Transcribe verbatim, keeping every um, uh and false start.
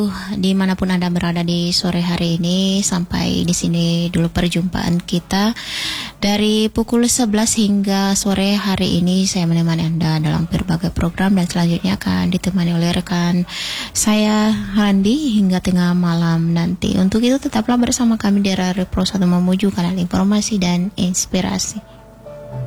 dimanapun Anda berada di sore hari ini. Sampai di sini dulu perjumpaan kita. Dari pukul sebelas hingga sore hari ini saya menemani Anda dalam berbagai program, dan selanjutnya akan ditemani oleh rekan saya Randi hingga tengah malam nanti. Untuk itu tetaplah bersama kami di Radio Pro satu Mamuju, kanal informasi dan inspirasi.